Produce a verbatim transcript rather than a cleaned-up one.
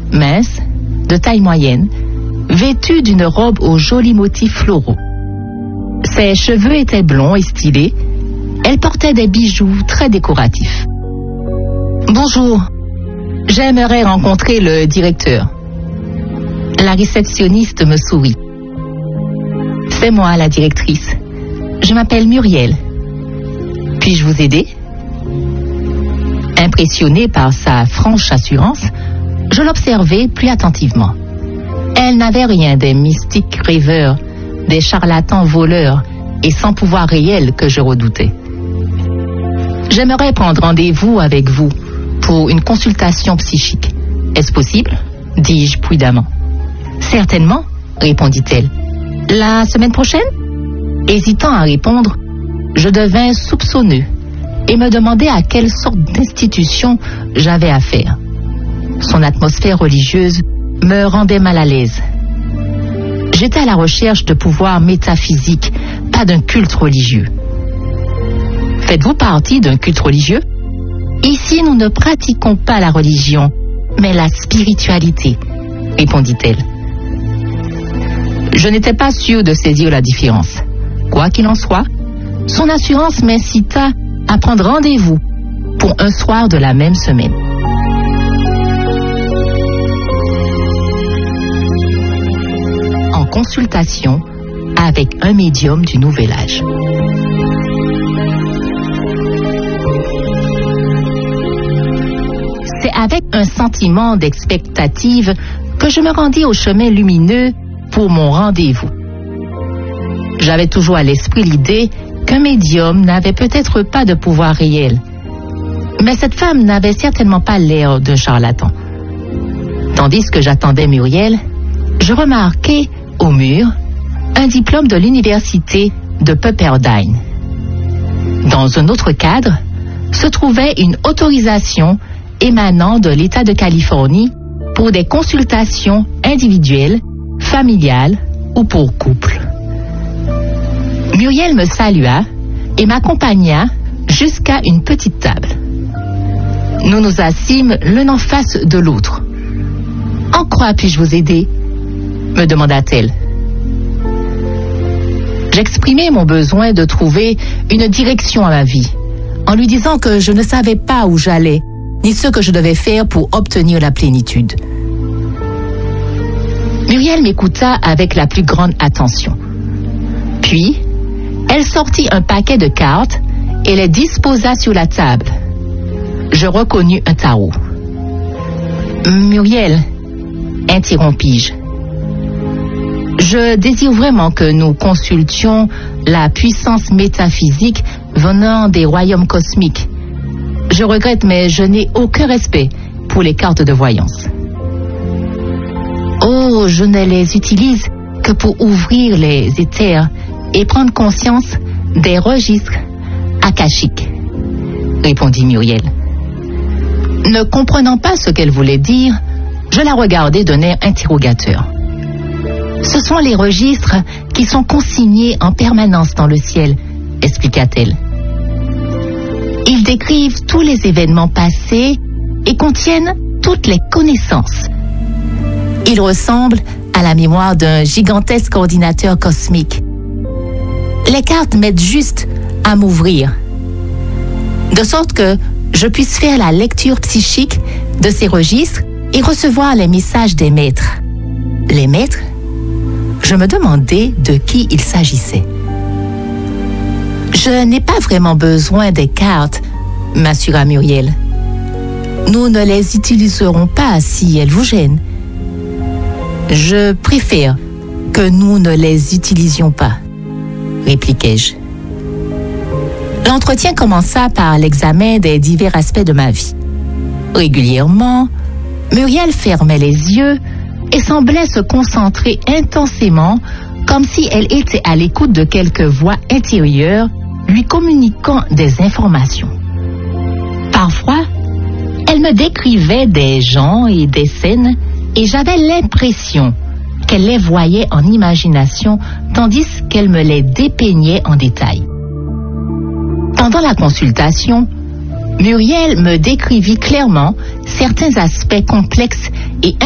mince, de taille moyenne, vêtue d'une robe aux jolis motifs floraux. Ses cheveux étaient blonds et stylés. Elle portait des bijoux très décoratifs. « Bonjour, j'aimerais rencontrer le directeur. » La réceptionniste me sourit. « C'est moi, la directrice. Je m'appelle Muriel. Puis-je vous aider ?» Impressionnée par sa franche assurance, je l'observai plus attentivement. Elle n'avait rien des mystiques rêveurs, des charlatans voleurs et sans pouvoir réel que je redoutais. « J'aimerais prendre rendez-vous avec vous pour une consultation psychique. Est-ce possible ?» dis-je prudemment. « Certainement, » répondit-elle. « La semaine prochaine ?» Hésitant à répondre, je devins soupçonneux et me demandais à quelle sorte d'institution j'avais affaire. Son atmosphère religieuse me rendait mal à l'aise. J'étais à la recherche de pouvoirs métaphysiques, pas d'un culte religieux. « Faites-vous partie d'un culte religieux ? Ici, nous ne pratiquons pas la religion, mais la spiritualité, » répondit-elle. Je n'étais pas sûr de saisir la différence. Quoi qu'il en soit, son assurance m'incita à prendre rendez-vous pour un soir de la même semaine. En consultation avec un médium du Nouvel Âge. C'est avec un sentiment d'expectative que je me rendis au chemin lumineux pour mon rendez-vous. J'avais toujours à l'esprit l'idée qu'un médium n'avait peut-être pas de pouvoir réel. Mais cette femme n'avait certainement pas l'air d'un charlatan. Tandis que j'attendais Muriel, je remarquai au mur un diplôme de l'université de Pepperdine. Dans un autre cadre se trouvait une autorisation émanant de l'État de Californie pour des consultations individuelles, familiales ou pour couple. Muriel me salua et m'accompagna jusqu'à une petite table. Nous nous assîmes l'un en face de l'autre. « En quoi puis-je vous aider ?» me demanda-t-elle. J'exprimai mon besoin de trouver une direction à ma vie, en lui disant que je ne savais pas où j'allais, ni ce que je devais faire pour obtenir la plénitude. Muriel m'écouta avec la plus grande attention. Puis, elle sortit un paquet de cartes et les disposa sur la table. Je reconnus un tarot. « Muriel, » interrompis-je, « je désire vraiment que nous consultions la puissance métaphysique venant des royaumes cosmiques. Je regrette, mais je n'ai aucun respect pour les cartes de voyance. » « Oh, je ne les utilise que pour ouvrir les éthers et prendre conscience des registres akashiques, » répondit Muriel. Ne comprenant pas ce qu'elle voulait dire, je la regardai d'un air interrogateur. « Ce sont les registres qui sont consignés en permanence dans le ciel, » expliqua-t-elle. « Ils décrivent tous les événements passés et contiennent toutes les connaissances. Ils ressemblent à la mémoire d'un gigantesque ordinateur cosmique. Les cartes m'aident juste à m'ouvrir, de sorte que je puisse faire la lecture psychique de ces registres et recevoir les messages des maîtres. » Les maîtres ? Je me demandais de qui il s'agissait. « Je n'ai pas vraiment besoin des cartes, » m'assura Muriel. « Nous ne les utiliserons pas si elles vous gênent. Je préfère que nous ne les utilisions pas, » répliquai-je. L'entretien commença par l'examen des divers aspects de ma vie. Régulièrement, Muriel fermait les yeux et semblait se concentrer intensément, comme si elle était à l'écoute de quelque voix intérieure lui communiquant des informations. Parfois, elle me décrivait des gens et des scènes et j'avais l'impression qu'elle les voyait en imagination tandis qu'elle me les dépeignait en détail. Pendant la consultation, Muriel me décrivit clairement certains aspects complexes et